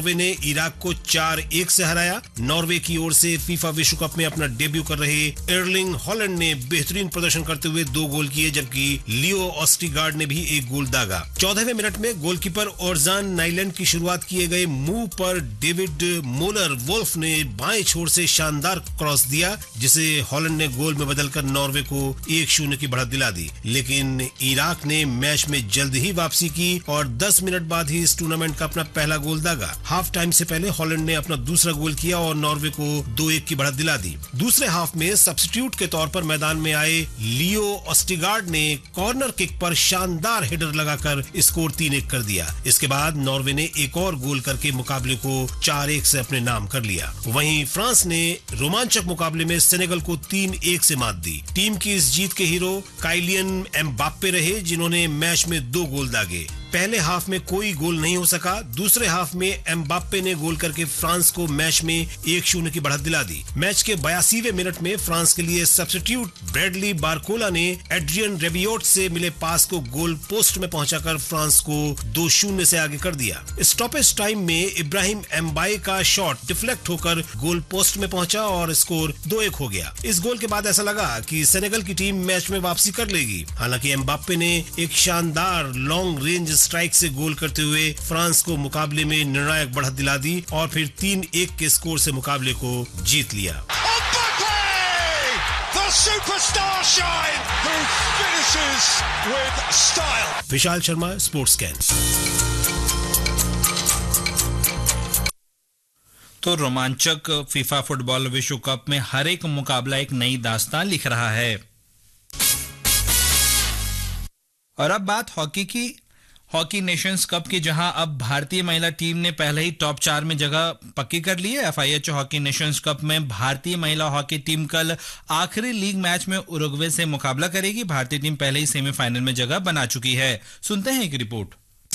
Norway ने Iraq को 4-1 से हराया। नॉर्वे की ओर से फीफा विश्व कप में अपना डेब्यू कर रहे एर्लिंग हॉलैंड ने बेहतरीन प्रदर्शन करते हुए 2 गोल किए, जबकि लियो ऑस्टिगार्ड ने भी 1 गोल दागा। 14वें मिनट में गोलकीपर ओर्जान नाइलैंड की शुरुआत किए गए मूव पर डेविड मोलर वोल्फ ने बाएं छोर से शानदार क्रॉस दिया, जिसे हॉलैंड ने गोल में बदलकर नॉर्वे को 1-0 की बढ़त दिला दी। लेकिन इराक ने मैच में जल्द ही वापसी की और 10 मिनट बाद ही इस टूर्नामेंट का अपना पहला गोल दागा। हाफ टाइम से पहले हॉलैंड ने अपना दूसरा गोल किया और नॉर्वे को 2-1 की बढ़त दिला दी। दूसरे हाफ में सब्स्टिट्यूट के तौर पर मैदान में आए लियो ऑस्टिगार्ड ने कॉर्नर किक पर शानदार हेडर लगाकर स्कोर 3-1 कर दिया। इसके बाद नॉर्वे ने एक और गोल करके मुकाबले को 4-1 से अपने नाम कर लिया। वहीं फ्रांस ने रोमांचक मुकाबले में सेनेगल को 3-1 से मात दी। टीम की इस जीत के हीरो काइलियन एम्बाप्पे रहे, जिन्होंने मैच में 2 गोल दागे। पहले हाफ में कोई गोल नहीं हो सका। दूसरे हाफ में एम्बाप्पे ने गोल करके फ्रांस को मैच में 1-0 की बढ़त दिला दी। मैच के 82वें मिनट में फ्रांस के लिए सब्स्टिट्यूट ब्रैडली बारकोला ने एड्रियन रेबियोट से मिले पास को गोल पोस्ट में पहुंचाकर फ्रांस को 2-0 से आगे कर दिया। स्टॉपेज टाइम में इब्राहिम एम्बाए का शॉट डिफ्लेक्ट होकर गोल पोस्ट में पहुंचा और स्कोर 2-1 हो गया। इस गोल के बाद ऐसा लगा कि सेनेगल की टीम मैच में वापसी कर लेगी। हालांकि एम्बाप्पे ने एक शानदार लॉन्ग रेंज स्ट्राइक से गोल करते हुए फ्रांस को मुकाबले में निर्णायक बढ़त दिला दी और फिर 3-1 के स्कोर से मुकाबले को जीत लिया। Vishal Sharma, sports scan. तो रोमांचक फीफा फुटबॉल विश्व कप में हर एक मुकाबला एक नई दास्तान लिख रहा है। और अब बात हॉकी की। हॉकी नेशंस कप की, जहां अब भारतीय महिला टीम ने पहले ही टॉप 4 में जगह पक्की कर ली है। FIH हॉकी नेशंस कप में भारतीय महिला हॉकी टीम कल आखिरी लीग मैच में उरुग्वे से मुकाबला करेगी। भारतीय टीम पहले ही सेमीफाइनल में जगह बना चुकी है। सुनते हैं एक रिपोर्ट।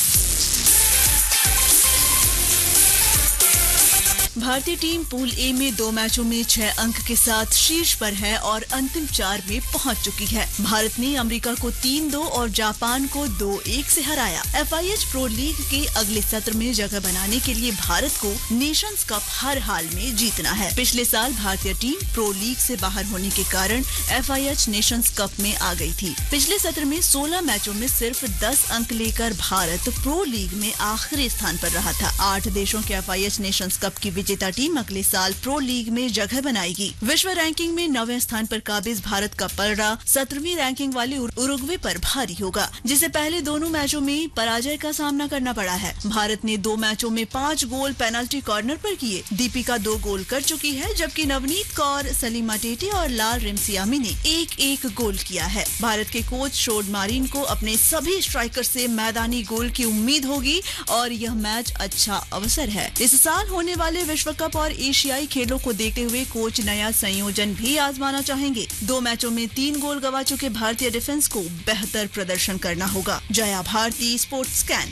भारतीय टीम पूल ए में 2 मैचों में 6 अंक के साथ शीर्ष पर है और अंतिम 4 में पहुंच चुकी है। भारत ने अमेरिका को 3-2 और जापान को 2-1 से हराया। FIH प्रो लीग के अगले सत्र में जगह बनाने के लिए भारत को नेशंस कप हर हाल में जीतना है। पिछले साल भारतीय टीम प्रो लीग से बाहर होने के कारण FIH नेशंस कप में आ गई थी। पिछले सत्र में 16 मैचों में सिर्फ 10 अंक लेकर भारत प्रो लीग में आखिरी स्थान पर रहा था। 8 देशों के FIH नेशंस कप की विजेता टीम अगले साल प्रो लीग में जगह बनाएगी। विश्व रैंकिंग में 9वें स्थान पर काबिज भारत का पलड़ा 17वीं रैंकिंग वाले उरुग्वे पर भारी होगा, जिसे पहले दोनों मैचों में पराजय का सामना करना पड़ा है। भारत ने 2 मैचों में 5 गोल पेनल्टी कॉर्नर पर किए। दीपिका 2 गोल कर चुकी है, जबकि नवनीत कौर, सलीमा टेटी और लाल रिमसियामी ने 1-1 गोल किया है। भारत के कोच शोड मारिन को अपने सभी स्ट्राइकर से मैदानी गोल की उम्मीद होगी और यह मैच अच्छा अवसर है। इस साल होने वाले विश्व कप और एशियाई खेलों को देखते हुए कोच नया संयोजन भी आजमाना चाहेंगे। 2 मैचों में 3 गोल गंवा चुके भारतीय डिफेंस को बेहतर प्रदर्शन करना होगा। Jaya Bharti, sports scan.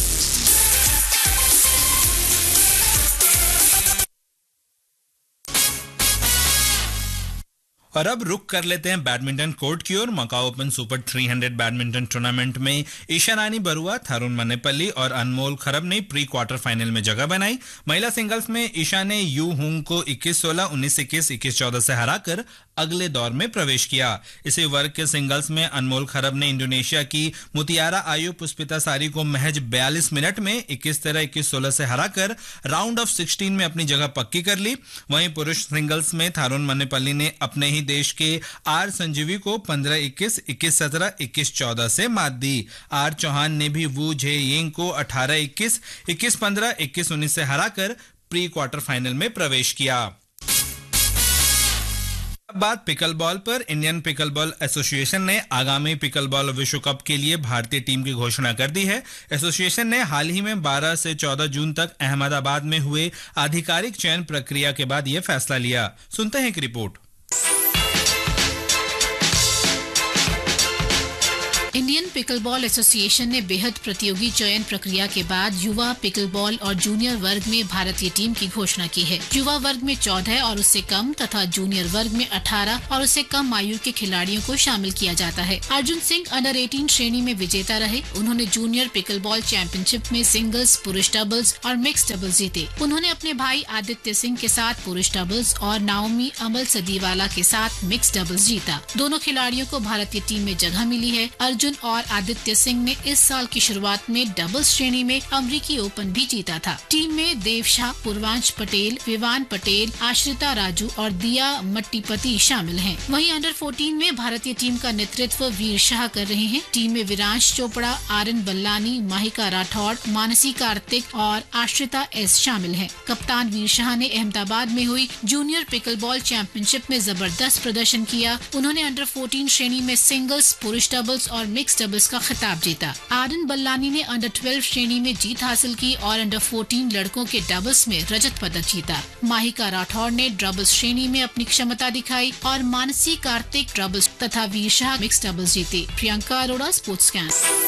और अब रुक कर लेते हैं बैडमिंटन कोर्ट की ओर। Macau open super 300 badminton tournament में ईशा रानी बरुआ, थारुण मन्नेपल्ली और अनमोल खरब ने प्री क्वार्टर फाइनल में जगह बनाई। महिला सिंगल्स में ईशा ने यू हुंग को 21-16, 19-21, 21-14 से हराकर अगले दौर में प्रवेश किया। इसी वर्ग के सिंगल्स में अनमोल खरब ने इंडोनेशिया की मुतियारा आयु पुष्पिता सारी को महज 42 मिनट में 21-13, 21-16 से हराकर राउंड ऑफ 16 में अपनी जगह पक्की कर ली। वहीं पुरुष सिंगल्स में थारुण मन्नेपल्ली ने अपने ही देश के आर संजीवी को 15-21, 21-17, 21-14 से मात दी। आर चौहान ने भी वू झे यिंग को 18-21, 21-15, 21-19 से हराकर प्री क्वार्टर फाइनल में प्रवेश किया। बात पिकलबॉल पर। इंडियन पिकलबॉल एसोसिएशन ने आगामी पिकलबॉल विश्व कप के लिए भारतीय टीम की घोषणा कर दी है। एसोसिएशन ने हाल ही में 12 से 14 जून तक अहमदाबाद में हुए आधिकारिक चयन प्रक्रिया के बाद यह फैसला लिया। सुनते हैं एक रिपोर्ट। इंडियन पिकलबॉल एसोसिएशन ने बेहद प्रतियोगी चयन प्रक्रिया के बाद युवा पिकलबॉल और जूनियर वर्ग में भारतीय टीम की घोषणा की है। युवा वर्ग में 14 और उससे कम तथा जूनियर वर्ग में 18 और उससे कम आयु के खिलाड़ियों को शामिल किया जाता है। अर्जुन सिंह अंडर 18 श्रेणी में विजेता रहे। उन्होंने जूनियर पिकलबॉल चैंपियनशिप में सिंगल्स, पुरुष डबल्स और मिक्स डबल्स जीते। उन्होंने अपने भाई आदित्य सिंह के साथ पुरुष डबल्स और नाओमी अमल सदीवाला के साथ मिक्स डबल्स जीता। दोनों खिलाड़ियों को भारतीय टीम में जगह मिली है। अर्जुन और आदित्य सिंह ने इस साल की शुरुआत में डबल्स श्रेणी में अमरीकी ओपन भी जीता था। टीम में देव शाह, पूर्वांश पटेल, विवान पटेल, आश्रिता राजू और दिया मट्टीपति शामिल हैं। वहीं अंडर 14 में भारतीय टीम का नेतृत्व वीर शाह कर रहे हैं। टीम में विरांश चोपड़ा, आरन बल्लानी, माहिका राठौड़, मानसी कार्तिक और आश्रिता एस शामिल हैं। कप्तान वीर शाह ने अहमदाबाद में हुई जूनियर पिकलबॉल चैंपियनशिप में जबरदस्त प्रदर्शन किया। उन्होंने अंडर 14 श्रेणी में सिंगल्स, पुरुष डबल्स और मिक्स डबल्स का खिताब जीता। आरन बल्लानी ने अंडर 12 श्रेणी में जीत हासिल की और अंडर 14 लड़कों के डबल्स में रजत पदक जीता। माहिका राठौड़ ने डबल्स श्रेणी में अपनी क्षमता दिखाई और मानसी कार्तिक डबल्स तथा वीर शाह मिक्स डबल्स जीते। Priyanka Arora, sports scan.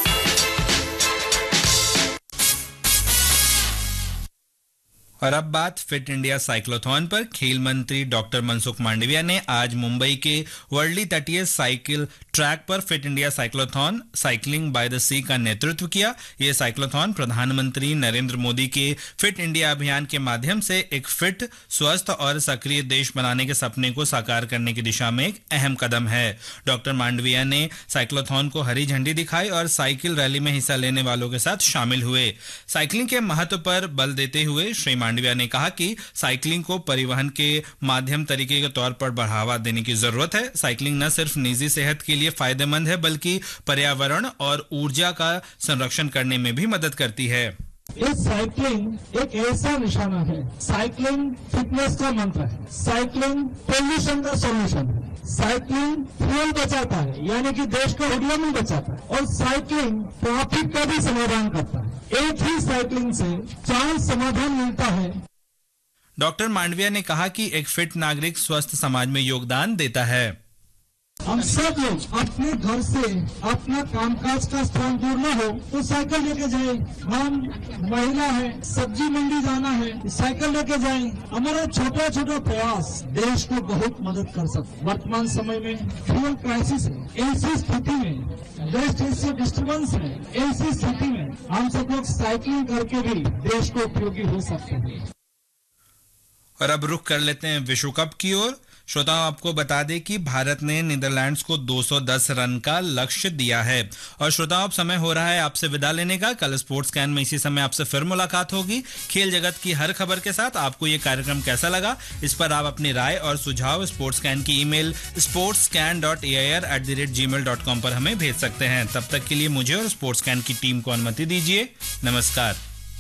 और अब बात फिट इंडिया साइक्लोथॉन पर। खेल मंत्री डॉक्टर मनसुख मांडविया ने आज मुंबई के वर्ली तटीय साइकिल ट्रैक पर fit India cyclothon cycling by the सी का नेतृत्व किया। यह साइक्लोथॉन प्रधानमंत्री नरेंद्र मोदी के फिट इंडिया अभियान के माध्यम से एक फिट, स्वस्थ और सक्रिय देश बनाने के सपने को साकार करने की दिशा में एक अहम कदम है। डॉक्टर मांडविया ने साइक्लोथॉन को हरी झंडी दिखाई और साइकिल रैली में हिस्सा लेने वालों के साथ शामिल हुए। साइकिलिंग के महत्व पर बल देते हुए श्री मांडविया ने कहा कि साइकिलिंग को परिवहन के माध्यम तरीके के तौर पर बढ़ावा देने की जरूरत है। साइकिलिंग न सिर्फ निजी सेहत के लिए फायदेमंद है बल्कि पर्यावरण और ऊर्जा का संरक्षण करने में भी मदद करती है। इस साइकिलिंग एक ऐसा निशाना है। साइकिलिंग फिटनेस का मंत्र है। साइकिलिंग पोल्यूशन का सॉल्यूशन है। साइकिलिंग फ्यूल बचाता है, यानी कि देश का ऊर्जा में बचाता है। और साइकिलिंग ट्रैफिक का भी समाधान करता है। एक ही साइकिलिंग से 4 समाधान मिलता है। डॉक्टर मांडविया ने कहा कि एक फिट नागरिक स्वस्थ समाज में योगदान देता है। हम सब लोग अपने घर से अपना कामकाज का स्थान दूर न हो तो साइकिल लेके जाए। हम महिला है, सब्जी मंडी जाना है, साइकिल लेके जाए। हमारा छोटा छोटा प्रयास देश को बहुत मदद कर सकता है। वर्तमान समय में फ्यूल क्राइसिस है, ऐसी स्थिति में वेस्ट एशिया डिस्टर्बेंस है, ऐसी स्थिति में हम सब लोग साइकिलिंग करके भी देश को उपयोगी हो सकते हैं। और अब रुख कर लेते हैं विश्व कप की ओर। श्रोताओं, आपको बता दें कि भारत ने नीदरलैंड्स को 210 रन का लक्ष्य दिया है। और श्रोताओं, अब समय हो रहा है आपसे विदा लेने का। कल स्पोर्ट्स स्कैन में इसी समय आपसे फिर मुलाकात होगी खेल जगत की हर खबर के साथ। आपको ये कार्यक्रम कैसा लगा, इस पर आप अपनी राय और सुझाव स्पोर्ट्स स्कैन की ईमेल sportscan.air@gmail.com पर हमें भेज सकते हैं। तब तक के लिए मुझे और स्पोर्ट्स स्कैन की टीम को अनुमति दीजिए। नमस्कार।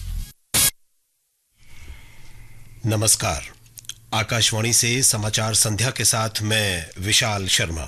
नमस्कार। आकाशवाणी से समाचार संध्या के साथ मैं विशाल शर्मा।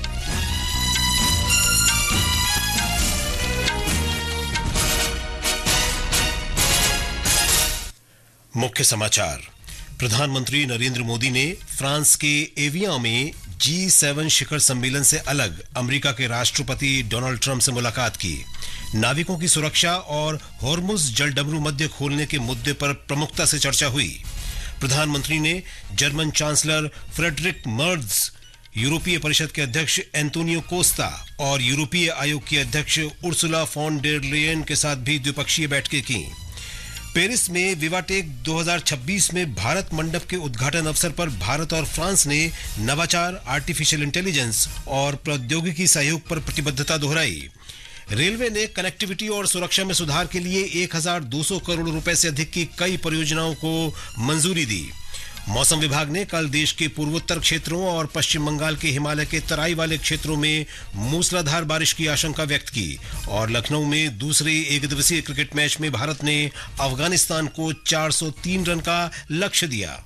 मुख्य समाचार। प्रधानमंत्री नरेंद्र मोदी ने फ्रांस के एवियान में G7 शिखर सम्मेलन से अलग अमेरिका के राष्ट्रपति डोनाल्ड ट्रंप से मुलाकात की। नाविकों की सुरक्षा और हॉर्मुज जलडमरू मध्य खोलने के मुद्दे पर प्रमुखता से चर्चा हुई। प्रधानमंत्री ने जर्मन चांसलर फ्रेडरिक मर्ज, यूरोपीय परिषद के अध्यक्ष एंटोनियो कोस्टा और यूरोपीय आयोग की अध्यक्ष उर्सुला फॉन डेर लेयन के साथ भी द्विपक्षीय बैठकें की। पेरिस में विवाटेक 2026 में भारत मंडप के उद्घाटन अवसर पर भारत और फ्रांस ने नवाचार, आर्टिफिशियल इंटेलिजेंस और प्रौद्योगिकी सहयोग पर प्रतिबद्धता दोहराई। रेलवे ने कनेक्टिविटी और सुरक्षा में सुधार के लिए 1200 करोड़ रुपए से अधिक की कई परियोजनाओं को मंजूरी दी। मौसम विभाग ने कल देश के पूर्वोत्तर क्षेत्रों और पश्चिम बंगाल के हिमालय के तराई वाले क्षेत्रों में मूसलाधार बारिश की आशंका व्यक्त की। और लखनऊ में दूसरे एकदिवसीय क्रिकेट मैच में भारत ने अफगानिस्तान को 403 रन का लक्ष्य दिया।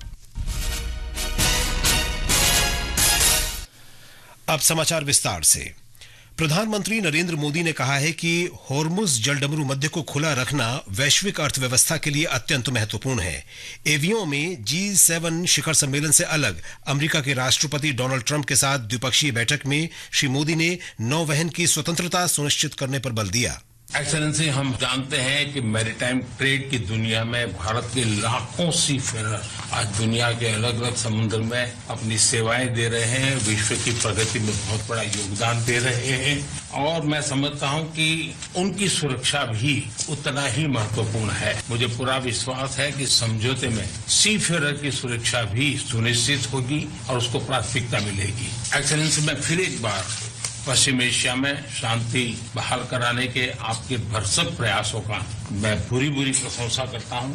अब समाचार विस्तार से। प्रधानमंत्री नरेंद्र मोदी ने कहा है कि होर्मुज जलडमरू मध्य को खुला रखना वैश्विक अर्थव्यवस्था के लिए अत्यंत महत्वपूर्ण है। एवियों में G7 शिखर सम्मेलन से अलग अमेरिका के राष्ट्रपति डोनाल्ड ट्रंप के साथ द्विपक्षीय बैठक में श्री मोदी ने नौवहन की स्वतंत्रता सुनिश्चित करने पर बल दिया। एक्सेलेंसी, हम जानते हैं कि मैरीटाइम ट्रेड की दुनिया में भारत के लाखों सीफेरर आज दुनिया के अलग अलग समुद्र में अपनी सेवाएं दे रहे हैं, विश्व की प्रगति में बहुत बड़ा योगदान दे रहे हैं और मैं समझता हूं कि उनकी सुरक्षा भी उतना ही महत्वपूर्ण है। मुझे पूरा विश्वास है कि समझौते में सीफेरर की सुरक्षा भी सुनिश्चित होगी और उसको प्राथमिकता मिलेगी। एक्सेलेंसी, मैं फिर एक बार पश्चिम एशिया में शांति बहाल कराने के आपके भरसक प्रयासों का मैं पूरी प्रशंसा करता हूं।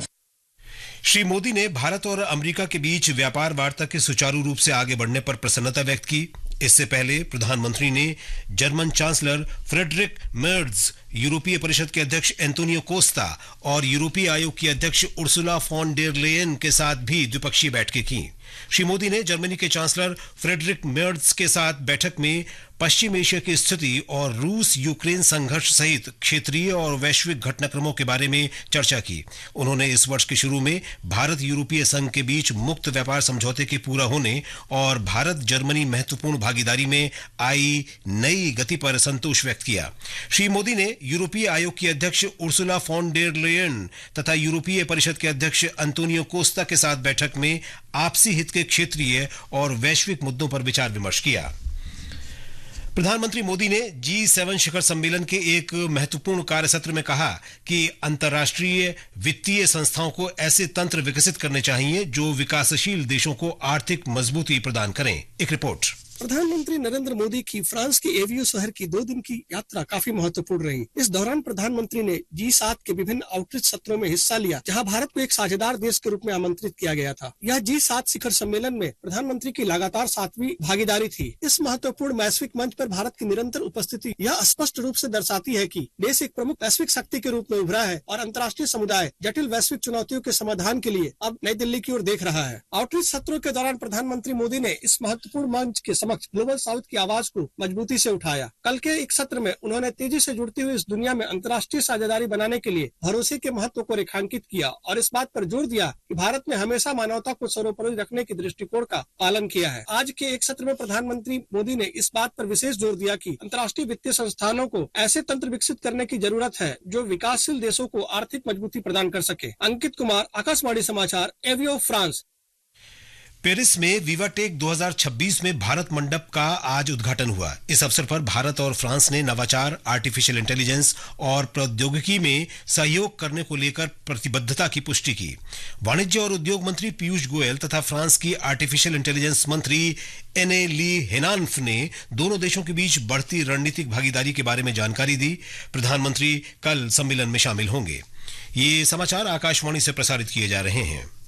श्री मोदी ने भारत और अमेरिका के बीच व्यापार वार्ता के सुचारू रूप से आगे बढ़ने पर प्रसन्नता व्यक्त की। इससे पहले प्रधानमंत्री ने जर्मन चांसलर फ्रेडरिक मेर्ज, यूरोपीय परिषद के अध्यक्ष एंटोनियो कोस्टा और यूरोपीय आयोग की अध्यक्ष उर्सुला फॉन डेर लेयन के साथ भी द्विपक्षीय बैठकें की। श्री मोदी ने जर्मनी के चांसलर फ्रेडरिक मेर्ज के साथ बैठक में पश्चिम एशिया की स्थिति और रूस यूक्रेन संघर्ष सहित क्षेत्रीय और वैश्विक घटनाक्रमों के बारे में चर्चा की। उन्होंने इस वर्ष के शुरू में भारत यूरोपीय संघ के बीच मुक्त व्यापार समझौते के पूरा होने और भारत जर्मनी महत्वपूर्ण भागीदारी में आई नई गति पर संतोष व्यक्त किया। श्री मोदी ने यूरोपीय आयोग की अध्यक्ष उर्सुला फॉन डेर लेयन तथा यूरोपीय परिषद के अध्यक्ष एंटोनियो कोस्टा के साथ बैठक में आपसी हित के क्षेत्रीय और वैश्विक मुद्दों पर विचार विमर्श किया। प्रधानमंत्री मोदी ने G7 शिखर सम्मेलन के एक महत्वपूर्ण कार्य सत्र में कहा कि अंतर्राष्ट्रीय वित्तीय संस्थाओं को ऐसे तंत्र विकसित करने चाहिए जो विकासशील देशों को आर्थिक मजबूती प्रदान करें। एक रिपोर्ट। प्रधानमंत्री नरेंद्र मोदी की फ्रांस के एवियो शहर की 2 दिन की यात्रा काफी महत्वपूर्ण रही। इस दौरान प्रधानमंत्री ने G7 के विभिन्न आउटरीच सत्रों में हिस्सा लिया, जहां भारत को एक साझेदार देश के रूप में आमंत्रित किया गया था। यह G7 शिखर सम्मेलन में प्रधानमंत्री की लगातार 7वीं भागीदारी थी। इस महत्वपूर्ण वैश्विक मंच पर भारत की निरंतर उपस्थिति यह स्पष्ट रूप से दर्शाती है कि देश एक प्रमुख वैश्विक शक्ति के रूप में उभरा है और अंतर्राष्ट्रीय समुदाय जटिल वैश्विक चुनौतियों के समाधान के लिए अब नई दिल्ली की ओर देख रहा है। आउटरीच सत्रों के दौरान प्रधानमंत्री मोदी ने इस महत्वपूर्ण मंच के समक्ष ग्लोबल साउथ की आवाज को मजबूती से उठाया। कल के एक सत्र में उन्होंने तेजी से जुड़ती हुई इस दुनिया में अंतर्राष्ट्रीय साझेदारी बनाने के लिए भरोसे के महत्व को रेखांकित किया और इस बात पर जोर दिया कि भारत ने हमेशा मानवता को सर्वोपरि रखने के दृष्टिकोण का पालन किया है। आज के एक सत्र में प्रधानमंत्री मोदी ने इस बात पर विशेष जोर दिया कि अंतर्राष्ट्रीय वित्तीय संस्थानों को ऐसे तंत्र विकसित करने की जरूरत है जो विकासशील देशों को आर्थिक मजबूती प्रदान कर सके। अंकित कुमार, आकाशवाणी समाचार, एवियो, फ्रांस। पेरिस में विवाटेक 2026 में भारत मंडप का आज उद्घाटन हुआ। इस अवसर पर भारत और फ्रांस ने नवाचार, आर्टिफिशियल इंटेलिजेंस और प्रौद्योगिकी में सहयोग करने को लेकर प्रतिबद्धता की पुष्टि की। वाणिज्य और उद्योग मंत्री पीयूष गोयल तथा फ्रांस की आर्टिफिशियल इंटेलिजेंस मंत्री एने ली हेनान्फ ने दोनों देशों के बीच बढ़ती रणनीतिक भागीदारी के बारे में जानकारी दी। प्रधानमंत्री कल सम्मेलन में शामिल होंगे। ये समाचार आकाशवाणी से प्रसारित किए जा रहे हैं।